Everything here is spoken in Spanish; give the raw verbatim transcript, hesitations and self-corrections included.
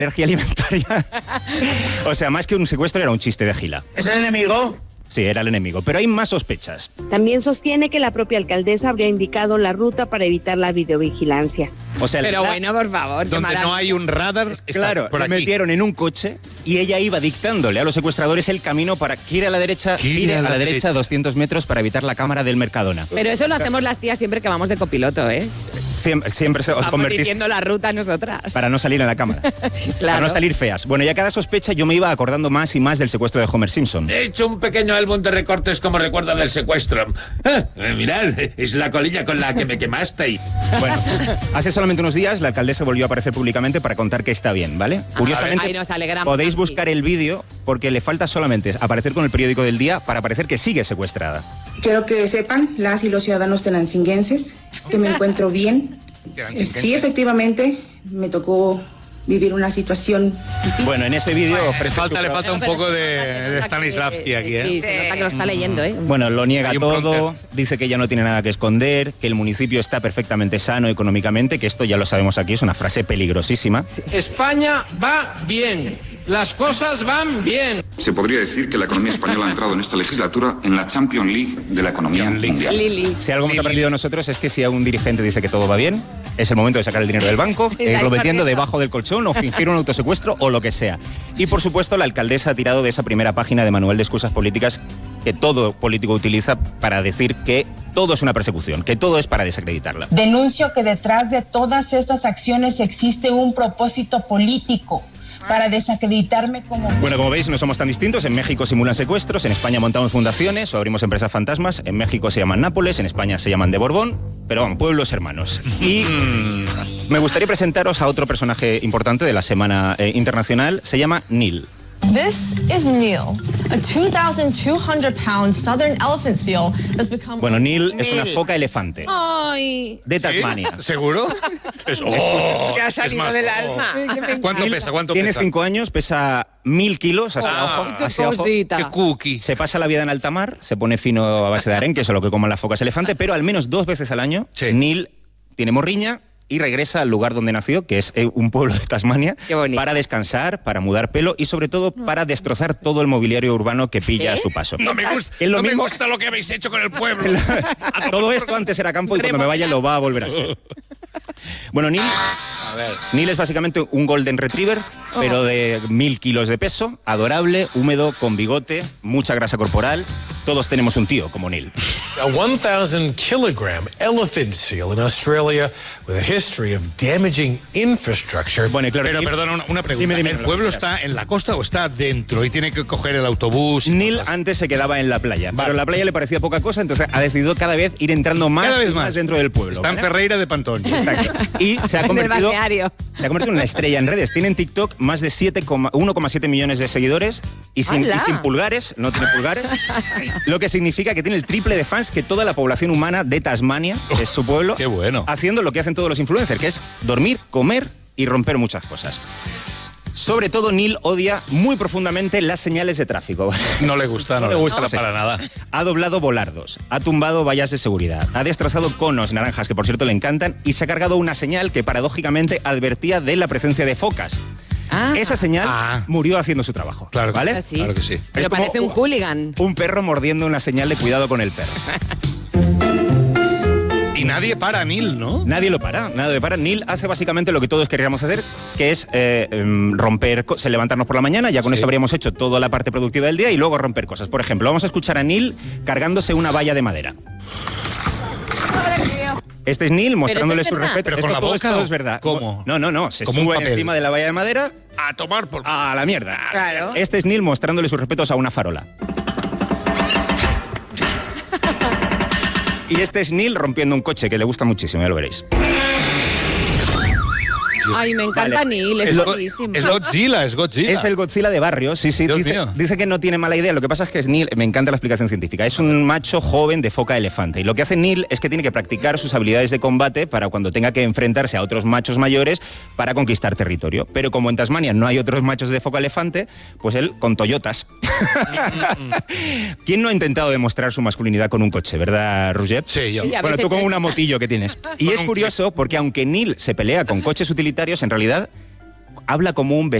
Energía alimentaria. O sea, más que un secuestro, era un chiste de Gila. ¿Es el enemigo? Sí, era el enemigo, pero hay más sospechas. También sostiene que la propia alcaldesa habría indicado la ruta para evitar la videovigilancia. O sea, Pero la, bueno, por favor. Donde no hay un radar, está claro, por le aquí. metieron en un coche y ella iba dictándole a los secuestradores el camino para que ir a la derecha, ir a la derecha doscientos metros para evitar la cámara del Mercadona. Pero eso lo hacemos las tías siempre que vamos de copiloto, ¿eh? Siempre, siempre se- os Vamos convertís diciendo la ruta nosotras. para no salir en la cámara. Para Claro. no salir feas. Bueno, ya cada sospecha yo me iba acordando más y más del secuestro de Homer Simpson. He hecho un pequeño álbum de recortes como recuerdo del secuestro. Ah, eh, mirad, es la colilla con la que me quemasteis. Bueno, hace solamente unos días la alcaldesa volvió a aparecer públicamente para contar que está bien, ¿vale? Curiosamente, Ahí nos alegramos, podéis Santi. buscar el vídeo porque le falta solamente aparecer con el periódico del día para parecer que sigue secuestrada. Quiero que sepan, las y los ciudadanos tenancinguenses, que me encuentro bien. Eh, Sí, efectivamente, me tocó vivir una situación difícil. Bueno, en ese vídeo... Le ofrece falta, su- le falta un Pero poco se de, nota que- de Stanislavski aquí, ¿eh? Sí, se nota que lo está leyendo, ¿eh? Bueno, lo niega Hay un todo, prompter. dice que ya no tiene nada que esconder, que el municipio está perfectamente sano económicamente, que esto ya lo sabemos aquí, es una frase peligrosísima. España va bien. Las cosas van bien. Se podría decir que la economía española ha entrado en esta legislatura en la Champions League de la economía mundial. Lili. Si algo hemos aprendido nosotros es que si a un dirigente dice que todo va bien, es el momento de sacar el dinero del banco, e irlo metiendo debajo del colchón o fingir un autosecuestro o lo que sea. Y por supuesto la alcaldesa ha tirado de esa primera página de manual de excusas políticas que todo político utiliza para decir que todo es una persecución, que todo es para desacreditarla. Denuncio que detrás de todas estas acciones existe un propósito político para desacreditarme como... Bueno, como veis, no somos tan distintos. En México simulan secuestros, en España montamos fundaciones o abrimos empresas fantasmas. En México se llaman Nápoles, en España se llaman de Borbón, pero van, pueblos hermanos. Y me gustaría presentaros a otro personaje importante de la Semana eh, Internacional. Se llama Neil. This is Neil, a two thousand two hundred pound southern elephant seal that's become... Bueno, Neil es una Neil. foca elefante Ay. de Tasmania. ¿Seguro? Es, oh, Te ha es salido más, del oh. alma. ¿Cuánto Neil pesa? ¿Cuánto tiene pesa? cinco años, pesa mil kilos hacia Ah, abajo. Qué hacia abajo. cosita. Qué cookie. Se pasa la vida en alta mar, se pone fino a base de arenque, que eso es lo que comen las focas elefante, pero al menos dos veces al año Sí. Neil tiene morriña y regresa al lugar donde nació, que es eh, un pueblo de Tasmania, Qué bonito. para descansar, para mudar pelo y sobre todo para destrozar todo el mobiliario urbano que pilla ¿Qué? a su paso. No me gusta, Es lo no me mismo- gusta lo que habéis hecho con el pueblo. Todo esto antes era campo y cuando me vaya lo va a volver a ser. Bueno, Neil, A ver. Neil es básicamente un golden retriever, pero de mil kilos de peso, adorable, húmedo, con bigote, mucha grasa corporal. Todos tenemos un tío como Neil. A one thousand kilogram elephant seal in Australia with a history of damaging infrastructure. Bueno, y claro, Pero Neil- perdona, una, una pregunta. Dime, dime, ¿El lo pueblo que quieras. está en la costa o está dentro y tiene que coger el autobús? y Neil cosas? antes se quedaba en la playa, Vale. pero la playa le parecía poca cosa, entonces ha decidido cada vez ir entrando más, Cada vez y más. más. dentro del pueblo. Está en ¿vale? Ferreira de Pantón. Exacto. Y se ha Del convertido balneario. se ha convertido en una estrella en redes. Tiene en TikTok más de siete coma- uno coma siete millones de seguidores y sin, ¡Hala! y sin pulgares, no tiene pulgares, lo que significa que tiene el triple de fans que toda la población humana de Tasmania, que es su pueblo, Qué bueno. haciendo lo que hacen todos los influencers, que es dormir, comer y romper muchas cosas. Sobre todo, Neil odia muy profundamente las señales de tráfico. No le gusta, no, No le gusta la para nada. Ha doblado volardos, ha tumbado vallas de seguridad, ha destrozado conos naranjas, que por cierto le encantan, y se ha cargado una señal que paradójicamente advertía de la presencia de focas. Ah. Esa señal Ah. murió haciendo su trabajo. Claro, ¿vale? Ah, sí. Claro que sí. Pero Es como parece un hooligan. Un perro mordiendo una señal de cuidado con el perro. Y nadie para a Neil, ¿no? Nadie lo para, nadie lo para. Neil hace básicamente lo que todos queríamos hacer, que es eh, em, romper, co- se levantarnos por la mañana, ya con Sí. eso habríamos hecho toda la parte productiva del día y luego romper cosas. Por ejemplo, vamos a escuchar a Neil cargándose una valla de madera. Este es Neil mostrándole es su verdad. respeto. ¿Pero Esto con la todo, boca es- todo o es verdad. cómo? No, no, no. Se Como un sube papel. encima de la valla de madera A tomar por... a la mierda. Claro. Este es Neil mostrándole sus respetos a una farola. Y este es Neil rompiendo un coche, que le gusta muchísimo, ya lo veréis. Ay, me encanta Vale. Neil, es Es, Go- guapísimo. es Godzilla, es Godzilla. Es el Godzilla de barrio, sí, sí. Dios Dice, mío. dice que no tiene mala idea. Lo que pasa es que es Neil, me encanta la explicación científica, es un macho joven de foca elefante. Y lo que hace Neil es que tiene que practicar sus habilidades de combate para cuando tenga que enfrentarse a otros machos mayores para conquistar territorio. Pero como en Tasmania no hay otros machos de foca elefante, pues él con Toyotas. ¿Quién no ha intentado demostrar su masculinidad con un coche, verdad, Roger? Sí, yo. Sí, a Bueno, veces tú con es- una motillo que tienes. Y Con es un curioso porque aunque Neil se pelea con coches utilitarios, en realidad habla como un